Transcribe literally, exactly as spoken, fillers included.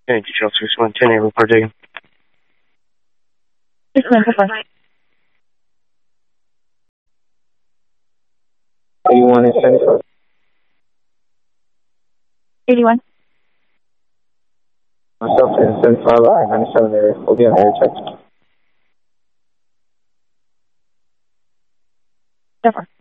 Any details, six one ten, eight report taken. six one ten. eighty-one and seventy-five. eighty-one. Myself in seventy-five, I ninety-seven area. We'll be on air check. Therefore.